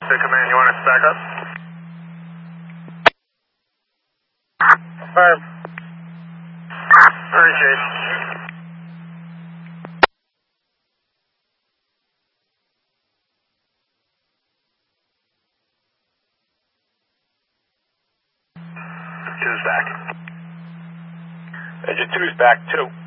Good command, you want us to back up? Affirm. Alright, Chase. Two's back. Engine 2's back, 2.